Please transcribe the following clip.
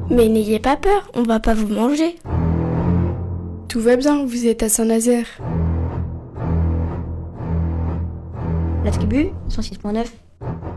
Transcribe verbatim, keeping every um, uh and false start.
Mais n'ayez pas peur, on va pas vous manger. Tout va bien, vous êtes à Saint-Nazaire. La tribu, cent six point neuf.